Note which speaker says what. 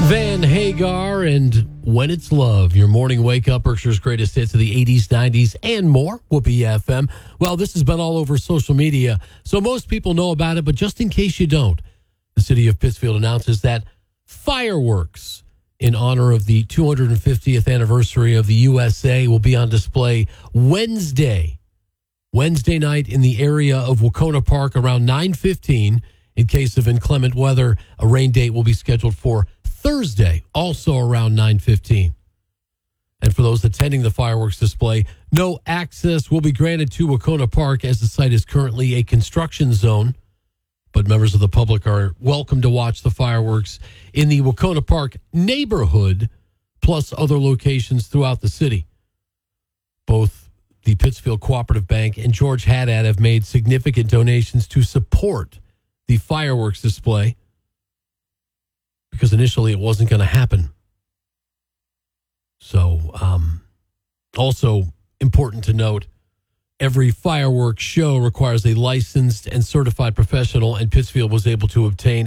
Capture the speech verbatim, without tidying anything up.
Speaker 1: Van Hagar and When It's Love, your morning wake up, Berkshire's greatest hits of the eighties, nineties, and more. Whoopee F M. Well, this has been all over social media, so most people know about it, but just in case you don't, the city of Pittsfield announces that fireworks in honor of the two hundred fiftieth anniversary of the U S A will be on display Wednesday, Wednesday night in the area of Wacona Park around nine fifteen. In case of inclement weather, a rain date will be scheduled for Thursday, also around nine fifteen. And for those attending the fireworks display, no access will be granted to Wacona Park as the site is currently a construction zone. But members of the public are welcome to watch the fireworks in the Wacona Park neighborhood, plus other locations throughout the city. Both the Pittsfield Cooperative Bank and George Haddad have made significant donations to support the fireworks display, because initially it wasn't going to happen. So, um, also important to note, every fireworks show requires a licensed and certified professional, and Pittsfield was able to obtain